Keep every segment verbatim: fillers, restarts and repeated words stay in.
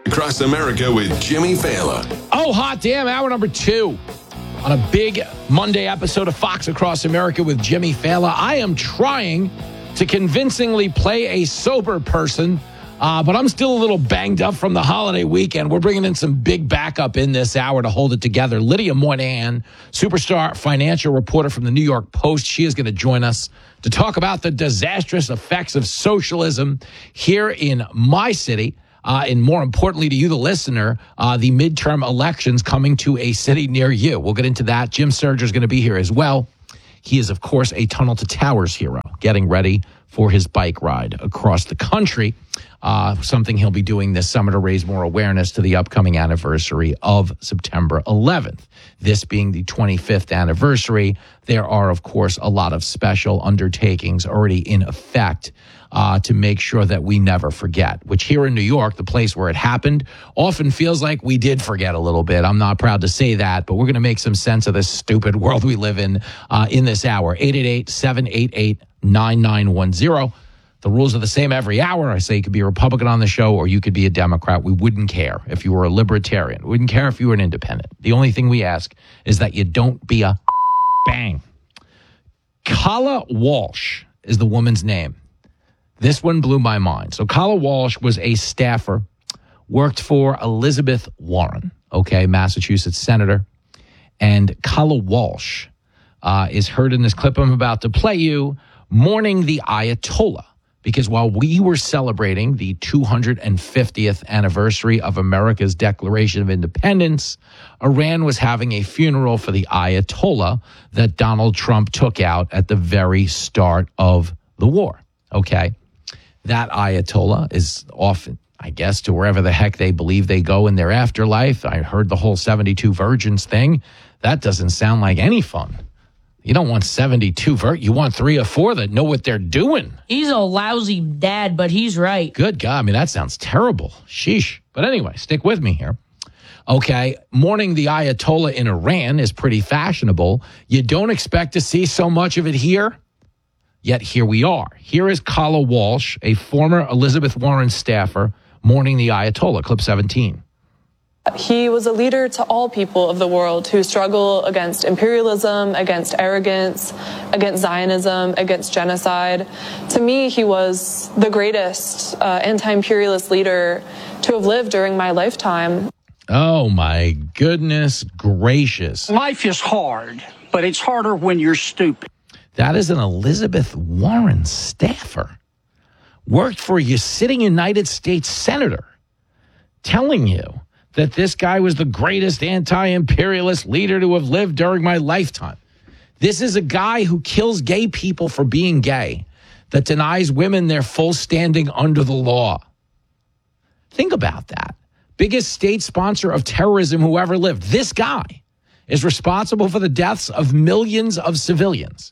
Across America with Jimmy Fallon. Oh, hot damn, hour number two on a big Monday episode of Fox Across America with Jimmy Fallon. I am trying to convincingly play a sober person, uh, but I'm still a little banged up from the holiday weekend. We're bringing in some big backup in this hour to hold it together. Lydia Moynihan, superstar financial reporter from the New York Post. She is going to join us to talk about the disastrous effects of socialism here in my city. Uh, and more importantly to you, the listener, uh, the midterm elections coming to a city near you. We'll get into that. Jim Serger is going to be here as well. He is, of course, a Tunnel to Towers hero, getting ready for his bike ride across the country, uh, something he'll be doing this summer to raise more awareness to the upcoming anniversary of September eleventh. This being the twenty-fifth anniversary, there are, of course, a lot of special undertakings already in effect Uh, to make sure that we never forget, which here in New York, the place where it happened, often feels like we did forget a little bit. I'm not proud to say that, but we're going to make some sense of this stupid world we live in uh, in this hour. eight eight eight, seven eight eight, nine nine one zero. The rules are the same every hour. I say you could be a Republican on the show or you could be a Democrat. We wouldn't care if you were a libertarian. We wouldn't care if you were an independent. The only thing we ask is that you don't be a bang. Kala Walsh is the woman's name. This one blew my mind. So Kala Walsh was a staffer, worked for Elizabeth Warren, okay, Massachusetts senator. And Kala Walsh uh, is heard in this clip I'm about to play you, mourning the Ayatollah. Because while we were celebrating the two hundred fiftieth anniversary of America's Declaration of Independence, Iran was having a funeral for the Ayatollah that Donald Trump took out at the very start of the war, okay? That Ayatollah is often, I guess, to wherever the heck they believe they go in their afterlife. I heard the whole seventy-two virgins thing. That doesn't sound like any fun. You don't want seventy-two virgins. You want three or four that know what they're doing. He's a lousy dad, but he's right. Good God. I mean, that sounds terrible. Sheesh. But anyway, stick with me here. Okay, mourning the Ayatollah in Iran is pretty fashionable. You don't expect to see so much of it here. Yet here we are. Here is Kala Walsh, a former Elizabeth Warren staffer, mourning the Ayatollah. Clip seventeen. He was a leader to all people of the world who struggle against imperialism, against arrogance, against Zionism, against genocide. To me, he was the greatest uh, anti-imperialist leader to have lived during my lifetime. Oh, my goodness gracious. Life is hard, but it's harder when you're stupid. That is an Elizabeth Warren staffer. Worked for a sitting United States senator, telling you that this guy was the greatest anti-imperialist leader to have lived during my lifetime. This is a guy who kills gay people for being gay, that denies women their full standing under the law. Think about that. Biggest state sponsor of terrorism who ever lived. This guy is responsible for the deaths of millions of civilians.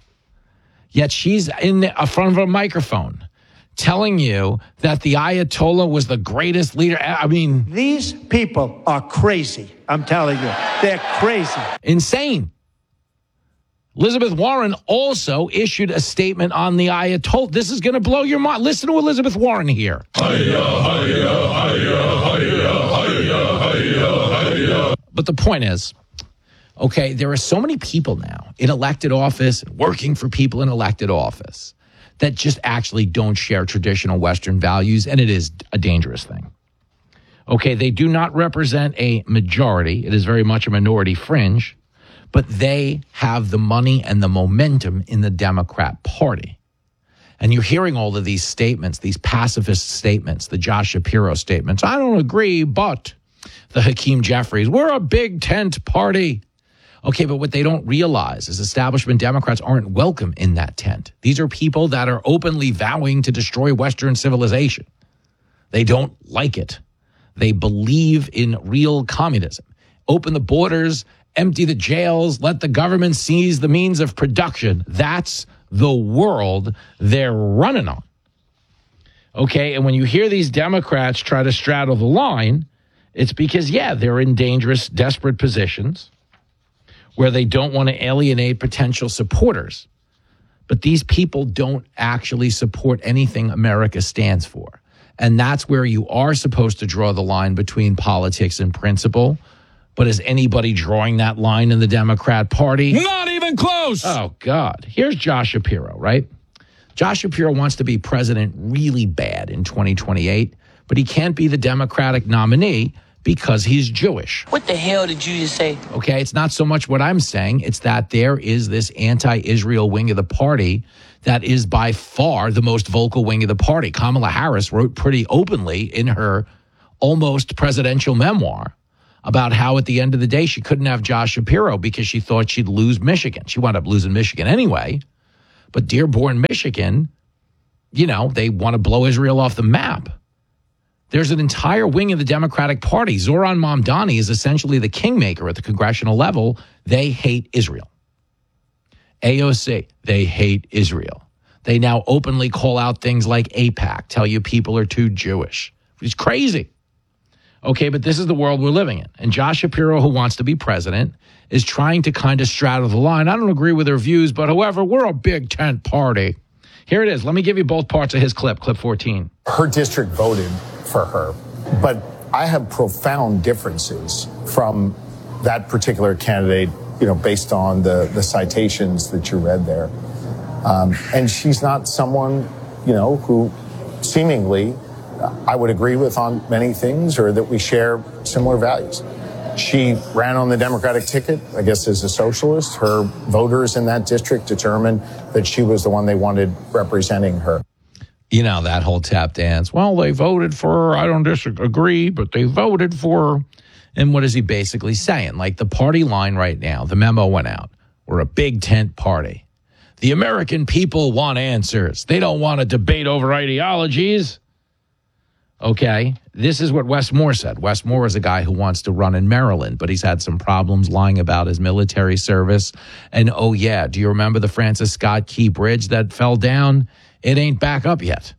Yet she's in the front of a microphone telling you that the Ayatollah was the greatest leader. I mean, these people are crazy. I'm telling you, they're crazy. Insane. Elizabeth Warren also issued a statement on the Ayatollah. This is going to blow your mind. Listen to Elizabeth Warren here. But the point is, okay, there are so many people now in elected office, working for people in elected office, that just actually don't share traditional Western values, and it is a dangerous thing. Okay, they do not represent a majority. It is very much a minority fringe, but they have the money and the momentum in the Democrat Party. And you're hearing all of these statements, these pacifist statements, the Josh Shapiro statements. I don't agree, but the Hakeem Jeffries, we're a big tent party. Okay, but what they don't realize is establishment Democrats aren't welcome in that tent. These are people that are openly vowing to destroy Western civilization. They don't like it. They believe in real communism. Open the borders, empty the jails, let the government seize the means of production. That's the world they're running on. Okay, and when you hear these Democrats try to straddle the line, it's because, yeah, they're in dangerous, desperate positions where they don't want to alienate potential supporters. But these people don't actually support anything America stands for. And that's where you are supposed to draw the line between politics and principle. But is anybody drawing that line in the Democrat Party? Not even close. Oh, God. Here's Josh Shapiro, right? Josh Shapiro wants to be president really bad in twenty twenty-eight, but he can't be the Democratic nominee because he's Jewish. What the hell did you just say? Okay, it's not so much what I'm saying. It's that there is this anti-Israel wing of the party that is by far the most vocal wing of the party. Kamala Harris wrote pretty openly in her almost presidential memoir about how at the end of the day she couldn't have Josh Shapiro because she thought she'd lose Michigan. She wound up losing Michigan anyway. But Dearborn, Michigan, you know, they want to blow Israel off the map. There's an entire wing of the Democratic Party. Zoran Mamdani is essentially the kingmaker at the congressional level. They hate Israel. A O C, they hate Israel. They now openly call out things like AIPAC, tell you people are too Jewish. It's crazy. Okay, but this is the world we're living in. And Josh Shapiro, who wants to be president, is trying to kind of straddle the line. I don't agree with their views, but however, we're a big tent party. Here it is. Let me give you both parts of his clip, clip fourteen. Her district voted for her, but I have profound differences from that particular candidate, you know, based on the, the citations that you read there. Um, and she's not someone, you know, who seemingly I would agree with on many things or that we share similar values. She ran on the Democratic ticket, I guess, as a socialist. Her voters in that district determined that she was the one they wanted representing her. You know, that whole tap dance. Well, they voted for her. I don't disagree, but they voted for her. And what is he basically saying? Like the party line right now, the memo went out. We're a big tent party. The American people want answers. They don't want to debate over ideologies. Okay, this is what Wes Moore said. Wes Moore is a guy who wants to run in Maryland, but he's had some problems lying about his military service. And oh yeah, do you remember the Francis Scott Key Bridge that fell down? It ain't back up yet.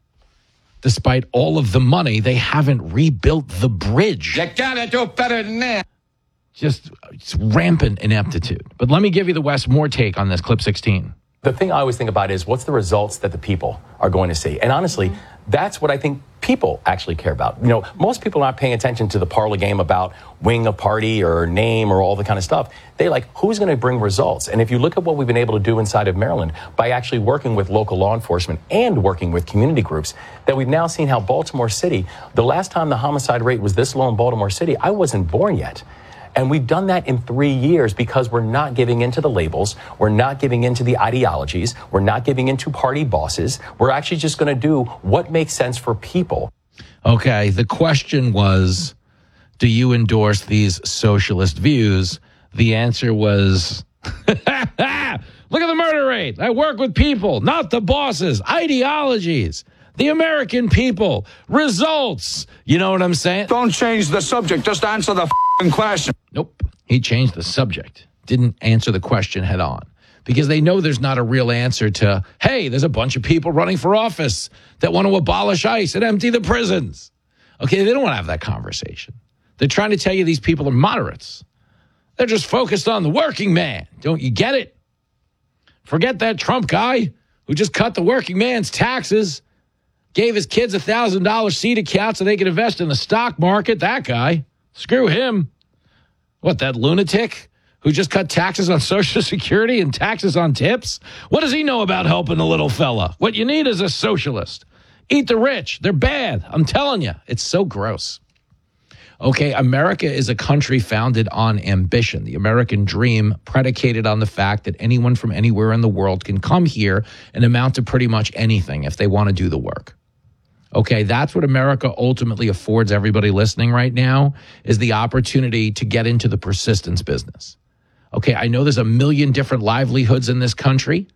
Despite all of the money, they haven't rebuilt the bridge. You gotta do better than that. Just it's rampant ineptitude. But let me give you the Wes Moore take on this, clip sixteen. The thing I always think about is what's the results that the people are going to see? And honestly, that's what I think people actually care about. You know, most people aren't paying attention to the parlor game about wing a party or name or all the kind of stuff. They like, who's going to bring results? And if you look at what we've been able to do inside of Maryland by actually working with local law enforcement and working with community groups, that we've now seen how Baltimore City, the last time the homicide rate was this low in Baltimore City, I wasn't born yet. And we've done that in three years because we're not giving into the labels. We're not giving into the ideologies. We're not giving into party bosses. We're actually just going to do what makes sense for people. Okay, the question was, do you endorse these socialist views? The answer was, look at the murder rate. I work with people, not the bosses. Ideologies. The American people. Results. You know what I'm saying? Don't change the subject. Just answer the f***ing question. Nope. He changed the subject. Didn't answer the question head on. Because they know there's not a real answer to, hey, there's a bunch of people running for office that want to abolish ICE and empty the prisons. Okay, they don't want to have that conversation. They're trying to tell you these people are moderates. They're just focused on the working man. Don't you get it? Forget that Trump guy who just cut the working man's taxes, gave his kids a one thousand dollars seed account so they could invest in the stock market. That guy. Screw him. What, that lunatic who just cut taxes on Social Security and taxes on tips? What does he know about helping the little fella? What you need is a socialist. Eat the rich. They're bad. I'm telling you. It's so gross. Okay, America is a country founded on ambition. The American dream predicated on the fact that anyone from anywhere in the world can come here and amount to pretty much anything if they want to do the work. Okay, that's what America ultimately affords everybody listening right now, is the opportunity to get into the persistence business. Okay, I know there's a million different livelihoods in this country,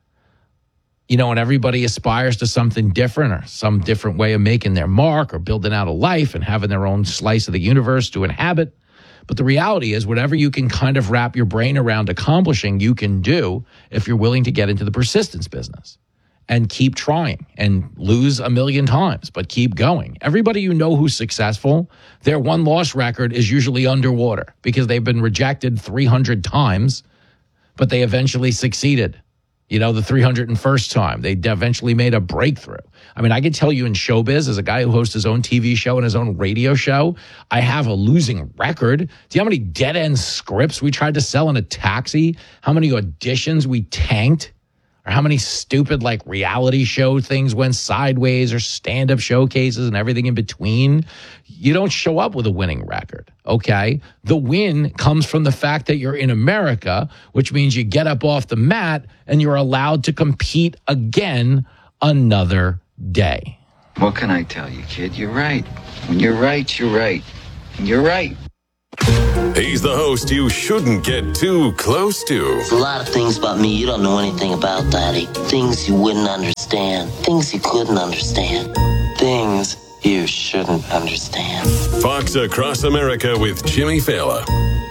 you know, and everybody aspires to something different or some different way of making their mark or building out a life and having their own slice of the universe to inhabit. But the reality is whatever you can kind of wrap your brain around accomplishing, you can do if you're willing to get into the persistence business. And keep trying and lose a million times, but keep going. Everybody you know who's successful, their one-loss record is usually underwater because they've been rejected three hundred times, but they eventually succeeded. You know, the three hundred first time they eventually made a breakthrough. I mean, I can tell you in showbiz, as a guy who hosts his own T V show and his own radio show, I have a losing record. Do you know how many dead end scripts we tried to sell in a taxi? How many auditions we tanked? Or how many stupid like reality show things went sideways, or stand-up showcases and everything in between? You don't show up with a winning record, okay? The win comes from the fact that you're in America, which means you get up off the mat and you're allowed to compete again another day. What can I tell you, kid? You're right. When you're right, you're right. And you're right. He's the host you shouldn't get too close to. There's a lot of things about me you don't know anything about, Daddy. Things you wouldn't understand. Things you couldn't understand. Things you shouldn't understand. Fox Across America with Jimmy Fallon.